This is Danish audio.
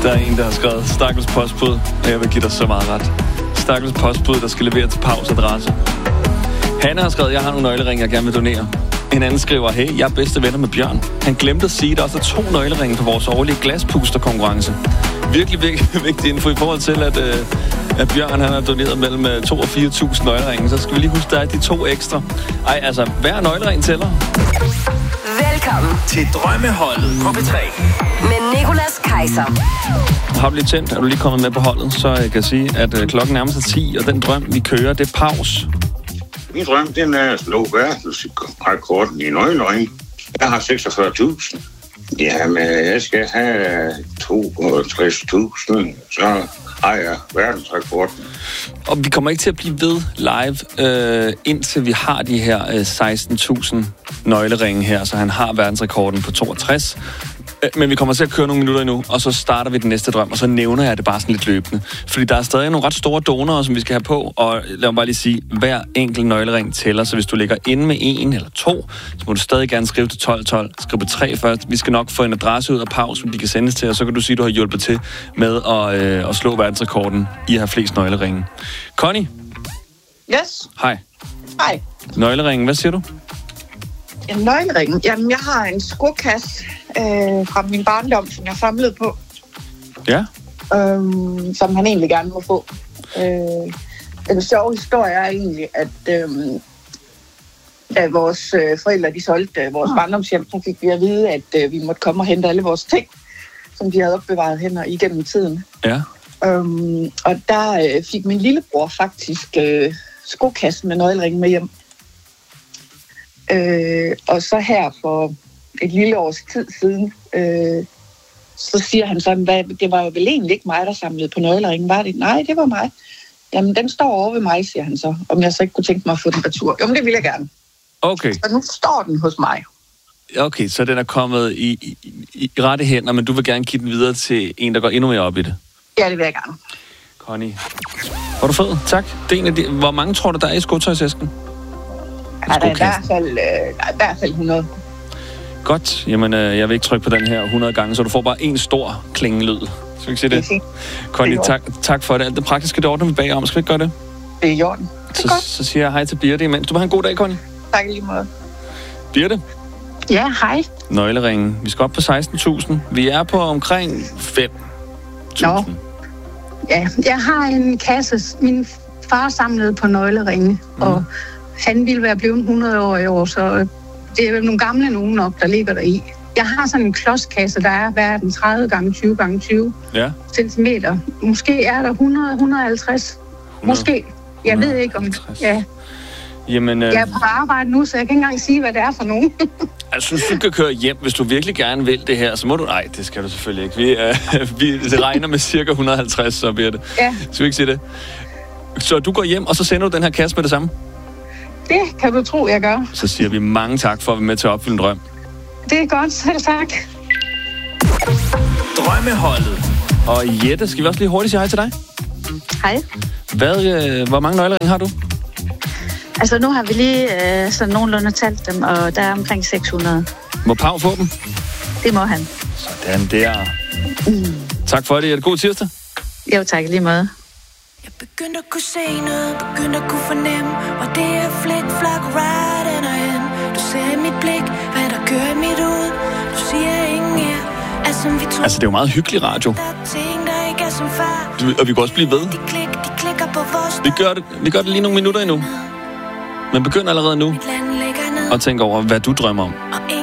Der er en, der har skrevet, stakkels postbud, og jeg vil give dig så meget ret. Stakkels postbud, der skal levere til Paus adresse. Hanne har skrevet, jeg har nogle nøgleringe, jeg gerne vil donere. En anden skriver, hey, jeg er bedste venner med Bjørn. Han glemte at sige, at der også er 2 nøgleringe på vores årlige glaspusterkonkurrence. Virkelig vigtig info i forhold til, at Bjørn han har doneret mellem 2.000 og 4.000 nøgleringe. Så skal vi lige huske, der er de 2 ekstra. Ej, altså, hver nøglering tæller. Velkommen til Drømmeholdet på P3 med Nicolas Kaiser. Har du lige tændt, er du lige kommet med på holdet, så jeg kan sige, at klokken nærmer sig 10, og den drøm, vi kører, det er Paus. Min drøm, den er at slå verdensrekorden i nøglering. Jeg har 46.000. Jamen, jeg skal have 62.000, så har jeg verdensrekorden. Og vi kommer ikke til at blive ved live, indtil vi har de her 16.000 nøgleringe her, så han har verdensrekorden på 62. Men vi kommer til at køre nogle minutter endnu, og så starter vi den næste drøm, og så nævner jeg det bare sådan lidt løbende. Fordi der er stadig nogle ret store donorer, som vi skal have på, og lad mig bare lige sige, hver enkelt nøglering tæller, så hvis du ligger inde med 1 eller 2, så må du stadig gerne skrive til 1212, skriv på 3 først. Vi skal nok få en adresse ud af Paus, som de kan sendes til, og så kan du sige, at du har hjulpet til med at slå verdensrekorden i at have flest nøgleringe. Connie? Yes. Hej. Hej. Nøgleringen, hvad siger du? En nøglering? Jamen, jeg har en skokasse fra min barndom, som jeg samlede på. Ja. Som han egentlig gerne må få. Den sjove historie er egentlig, at da vores forældre de solgte vores barndomshjem, så fik vi at vide, at vi måtte komme og hente alle vores ting, som de havde opbevaret hen igennem tiden. Ja. Og der fik min lillebror faktisk skokassen med nøgleringen med hjem. Og så her for et lille års tid siden, så siger han sådan, det var jo vel egentlig ikke mig, der samlede på nøgleringen, var det? Nej, det var mig. Jamen, den står over ved mig, siger han så, om jeg så ikke kunne tænke mig at få den retur. Jo, men det vil jeg gerne. Okay. Så nu står den hos mig. Okay, så den er kommet i rette hænder, men du vil gerne give den videre til en, der går endnu mere op i det? Ja, det vil jeg gerne. Connie. Var du fed? Tak. Det er en af de, hvor mange tror du, der er i skotøjsæsken? Ja, der er i hvert fald 100. Godt. Jamen, jeg vil ikke trykke på den her 100 gange, så du får bare en stor klingelyd. Skal vi ikke se det? Det er fint. Connie, tak for det. Alt det praktiske, det ordner vi bagom. Skal vi ikke gøre det? Det er i orden. Så siger jeg hej til Birte imens. Du må have en god dag, Connie. Tak lige måde. Birte? Ja, hej. Nøgleringen. Vi skal op på 16.000. Vi er på omkring 5.000. Nå. Ja, jeg har en kasse. Min far samlede på nøgleringe, og han ville være blevet 100 år i år, så det er nogle gamle nogen nok, der ligger der i. Jeg har sådan en klodskasse, der er hverken 30 gange 20 gange 20 centimeter. Måske er der 100, 150. 100. Måske. Jeg ved ikke om... Ja. Jamen, jeg er på arbejde nu, så jeg kan ikke engang sige, hvad det er for nogen. Jeg synes, du kan køre hjem, hvis du virkelig gerne vil det her. Så må du... Nej, det skal du selvfølgelig ikke. Vi regner med cirka 150, så bliver det. Ja. Skal vi ikke sige det? Så du går hjem, og så sender du den her kasse med det samme? Det kan du tro, jeg gør. Så siger vi mange tak for at være med til at opfylde en drøm. Det er godt, selv tak. Drømmeholdet. Og Jette, skal vi også lige hurtigt sige hej til dig? Hej. Hvor mange nøgleringe har du? Altså, nu har vi lige sådan nogenlunde talt dem, og der er omkring 600. Må Pau få dem? Det må han. Sådan der. Tak for det. Er det god tirsdag? Jo, tak lige meget. Jeg begyndte at kunne se noget, begyndte at kunne fornemme, og det er flik-flak right and hen. Du ser i mit blik, hvad der gør i mit ud. Du siger ingen her, er som vi tror. Altså, det er jo meget hyggelig radio. Der er ting, der ikke er som far. Og vi kan også blive ved. De klikker på vores... Vi gør det lige nogle minutter endnu. Men begynd allerede nu Mit land ligger ned. og tænk over, hvad du drømmer om. Og